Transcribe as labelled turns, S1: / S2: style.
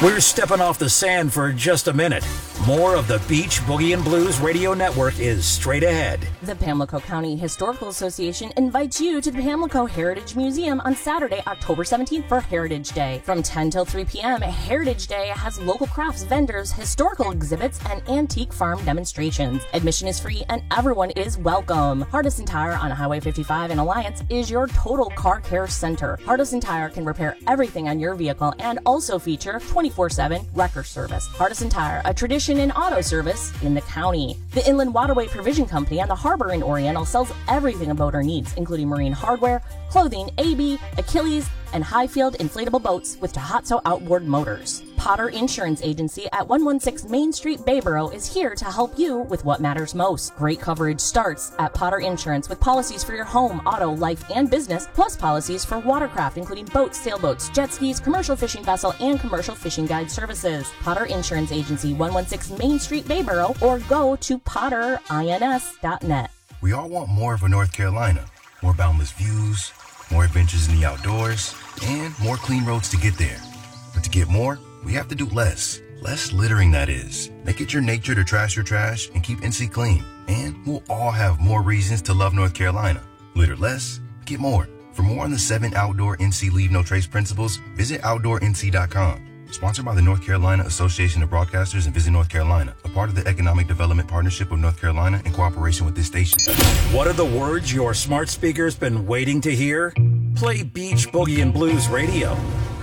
S1: We're stepping off the sand for just a minute. More of the Beach Boogie and Blues Radio Network is straight ahead.
S2: The Pamlico County Historical Association invites you to the Pamlico Heritage Museum on Saturday, October 17th for Heritage Day. From 10 till 3 p.m., Heritage Day has local crafts, vendors, historical exhibits, and antique farm demonstrations. Admission is free and everyone is welcome. Hardison Tire on Highway 55 in Alliance is your total car care center. Hardison Tire can repair everything on your vehicle and also feature 24/7 wrecker service. Hardison Tire, a tradition in auto service in the county. The Inland Waterway Provision Company on the harbor in Oriental sells everything a boater needs, including marine hardware, clothing, AB, Achilles, and Highfield inflatable boats with Tohatsu outboard motors. Potter Insurance Agency at 116 Main Street, Bayboro is here to help you with what matters most. Great coverage starts at Potter Insurance with policies for your home, auto, life, and business, plus policies for watercraft, including boats, sailboats, jet skis, commercial fishing vessel, and commercial fishing guide services. Potter Insurance Agency, 116 Main Street, Bayboro, or go to potterins.net.
S3: We all want more for North Carolina. More boundless views, more adventures in the outdoors, and more clean roads to get there. But to get more, we have to do less. Less littering, that is. Make it your nature to trash your trash and keep NC clean. And we'll all have more reasons to love North Carolina. Litter less, get more. For more on the 7 outdoor NC Leave No Trace principles, visit OutdoorNC.com. Sponsored by the North Carolina Association of Broadcasters and Visit North Carolina, a part of the Economic Development Partnership of North Carolina in cooperation with this station.
S1: What are the words your smart speaker's been waiting to hear? Play Beach Boogie and Blues Radio.